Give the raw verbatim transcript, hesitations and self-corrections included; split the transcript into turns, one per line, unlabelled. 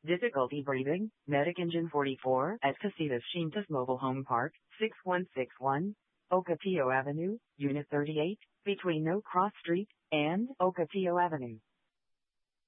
Difficulty breathing, Medic Engine forty-four at Casitas Shintas Mobile Home Park, six one six one, Ocotillo Avenue, Unit thirty-eight, between No Cross Street and Ocotillo Avenue.